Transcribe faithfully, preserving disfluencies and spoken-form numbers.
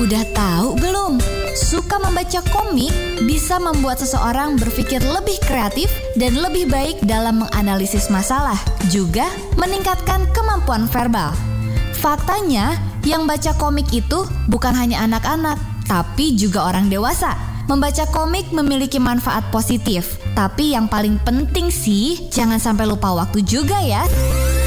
Udah tahu belum? Suka membaca komik bisa membuat seseorang berpikir lebih kreatif dan lebih baik dalam menganalisis masalah, juga meningkatkan kemampuan verbal. Faktanya, yang baca komik itu bukan hanya anak-anak, tapi juga orang dewasa. Membaca komik memiliki manfaat positif, tapi yang paling penting sih, jangan sampai lupa waktu juga ya.